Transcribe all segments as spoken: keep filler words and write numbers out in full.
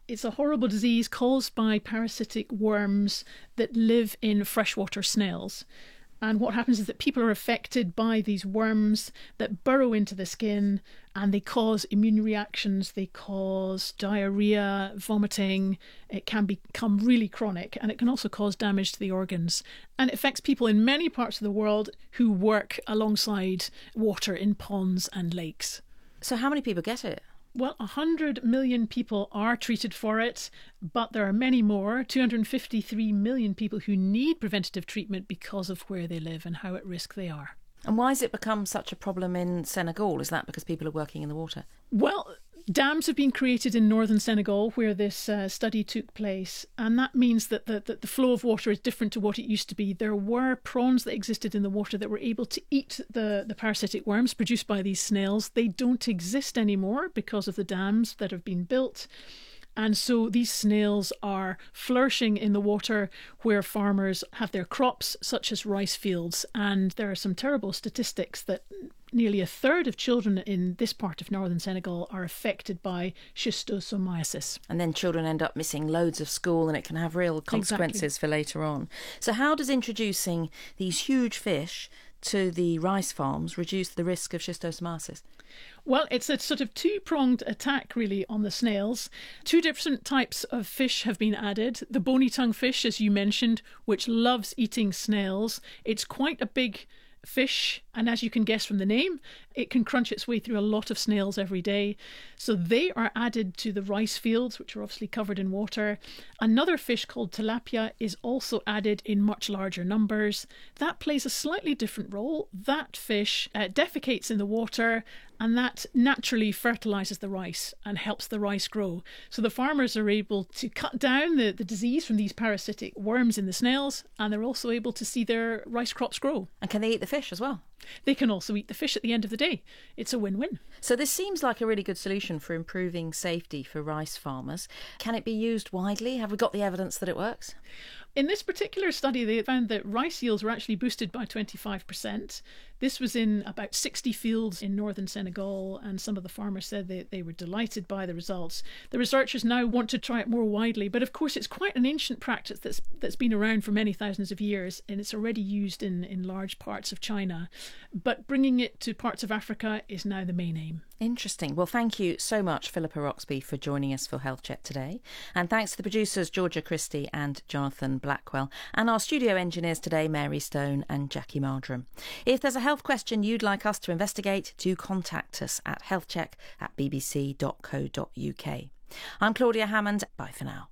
It's a horrible disease caused by parasitic worms that live in freshwater snails. And what happens is that people are affected by these worms that burrow into the skin, and they cause immune reactions, they cause diarrhea, vomiting. It can become really chronic, and it can also cause damage to the organs. And it affects people in many parts of the world who work alongside water in ponds and lakes. So how many people get it? Well, one hundred million people are treated for it, but there are many more, two hundred fifty-three million people who need preventative treatment because of where they live and how at risk they are. And why has it become such a problem in Senegal? Is that because people are working in the water? Well, dams have been created in northern Senegal where this uh, study took place, and that means that the, that the flow of water is different to what it used to be. There were prawns that existed in the water that were able to eat the, the parasitic worms produced by these snails. They don't exist anymore because of the dams that have been built. And so these snails are flourishing in the water where farmers have their crops, such as rice fields. And there are some terrible statistics that nearly a third of children in this part of northern Senegal are affected by schistosomiasis. And then children end up missing loads of school, and it can have real consequences exactly. for later on. So how does introducing these huge fish to the rice farms reduce the risk of schistosomiasis? Well, it's a sort of two-pronged attack, really, on the snails. Two different types of fish have been added. The bony-tongue fish, as you mentioned, which loves eating snails. It's quite a big fish, and as you can guess from the name, it can crunch its way through a lot of snails every day. So they are added to the rice fields, which are obviously covered in water. Another fish called tilapia is also added in much larger numbers. That plays a slightly different role. That fish uh, defecates in the water, and that naturally fertilises the rice and helps the rice grow. So the farmers are able to cut down the, the disease from these parasitic worms in the snails, and they're also able to see their rice crops grow. And can they eat the fish as well? They can also eat the fish at the end of the day. It's a win-win. So this seems like a really good solution for improving safety for rice farmers. Can it be used widely? Have we got the evidence that it works? In this particular study, they found that rice yields were actually boosted by twenty-five percent. This was in about sixty fields in northern Senegal, and some of the farmers said they, they were delighted by the results. The researchers now want to try it more widely, but of course it's quite an ancient practice that's that's been around for many thousands of years, and it's already used in, in large parts of China. But bringing it to parts of Africa is now the main aim. Interesting. Well, thank you so much, Philippa Roxby, for joining us for Health Check today. And thanks to the producers, Georgia Christie and Jonathan Blackwell, and our studio engineers today, Mary Stone and Jackie Mardram. If there's a health question you'd like us to investigate, do contact us at healthcheck at bbc dot co dot uk. I'm Claudia Hammond. Bye for now.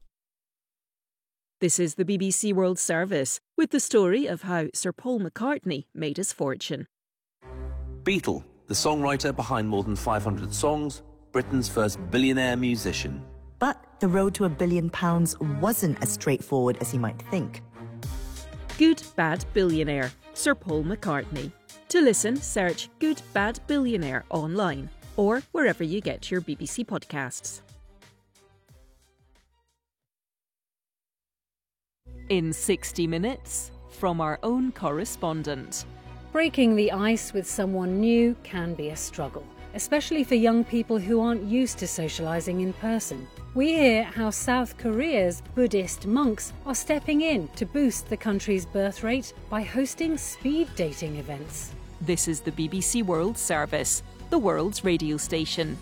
This is the B B C World Service, with the story of how Sir Paul McCartney made his fortune. Beatle, the songwriter behind more than five hundred songs, Britain's first billionaire musician. But the road to a billion pounds wasn't as straightforward as you might think. Good Bad Billionaire, Sir Paul McCartney. To listen, search Good Bad Billionaire online or wherever you get your B B C podcasts. In sixty minutes, from our own correspondent. Breaking the ice with someone new can be a struggle, especially for young people who aren't used to socialising in person. We hear how South Korea's Buddhist monks are stepping in to boost the country's birth rate by hosting speed dating events. This is the B B C World Service, the world's radio station.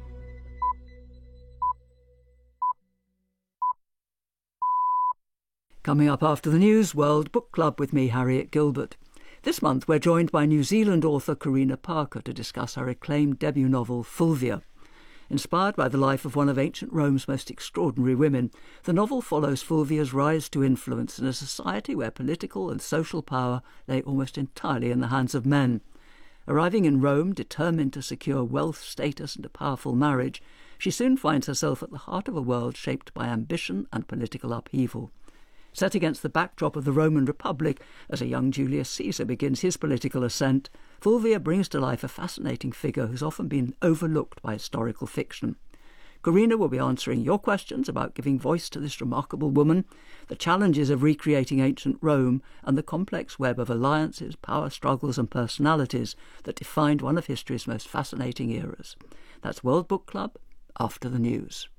Coming up after the news, World Book Club with me, Harriet Gilbert. This month we're joined by New Zealand author Karina Parker to discuss her acclaimed debut novel Fulvia. Inspired by the life of one of ancient Rome's most extraordinary women, the novel follows Fulvia's rise to influence in a society where political and social power lay almost entirely in the hands of men. Arriving in Rome, determined to secure wealth, status and a powerful marriage, she soon finds herself at the heart of a world shaped by ambition and political upheaval. Set against the backdrop of the Roman Republic, as a young Julius Caesar begins his political ascent, Fulvia brings to life a fascinating figure who's often been overlooked by historical fiction. Karina will be answering your questions about giving voice to this remarkable woman, the challenges of recreating ancient Rome, and the complex web of alliances, power struggles and personalities that defined one of history's most fascinating eras. That's World Book Club after the news.